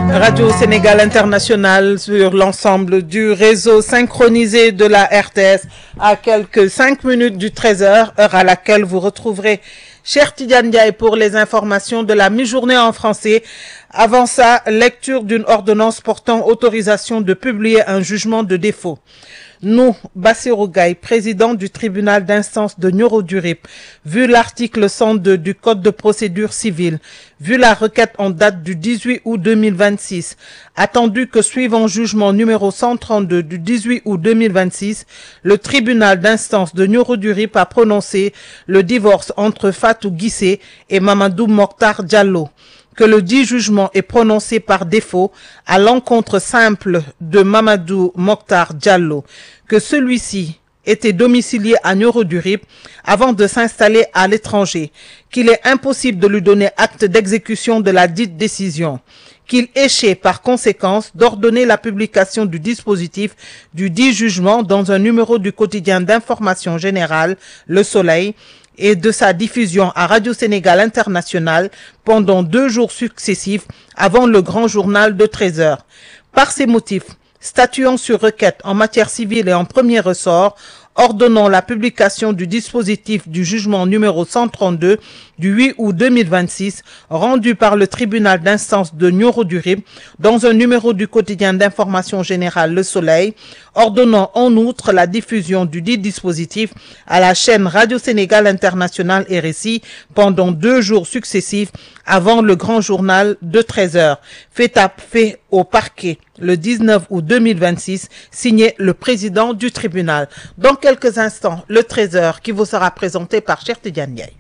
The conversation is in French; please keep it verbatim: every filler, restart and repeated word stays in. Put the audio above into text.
Radio Sénégal International sur l'ensemble du réseau synchronisé de la R T S à quelques cinq minutes du treize heures, heure à laquelle vous retrouverez Cheikh Tidiane Ndiaye pour les informations de la mi-journée en français. Avant ça, lecture d'une ordonnance portant autorisation de publier un jugement de défaut. Nous, Bassirou Gaye, président du tribunal d'instance de Nioro du Rip, vu l'article cent deux du Code de procédure civile, vu la requête en date du dix-huit août deux mille vingt-six, attendu que suivant jugement numéro cent trente-deux du dix-huit août deux mille vingt-six, le tribunal d'instance de Nioro du Rip a prononcé le divorce entre Fatou Guissé et Mamadou Mokhtar Diallo, que le dit jugement est prononcé par défaut à l'encontre simple de Mamadou Mokhtar Diallo, que celui-ci était domicilié à Nioro du Rip avant de s'installer à l'étranger, qu'il est impossible de lui donner acte d'exécution de la dite décision, qu'il échait par conséquence d'ordonner la publication du dispositif du dit jugement dans un numéro du quotidien d'information générale, Le Soleil, et de sa diffusion à Radio Sénégal International pendant deux jours successifs avant le grand journal de treize heures. Par ces motifs, statuant sur requête en matière civile et en premier ressort, ordonnant la publication du dispositif du jugement numéro cent trente-deux du huit août deux mille vingt-six, rendu par le tribunal d'instance de Nioro du Rip dans un numéro du quotidien d'information générale Le Soleil, ordonnant en outre la diffusion du dit dispositif à la chaîne Radio Sénégal International R S I pendant deux jours successifs avant le grand journal de treize heures, fait fait au parquet le dix-neuf août deux mille vingt-six, signé le président du tribunal. Dans quelques instants, le treize heures qui vous sera présenté par Cheikh Tidiane Ndiaye.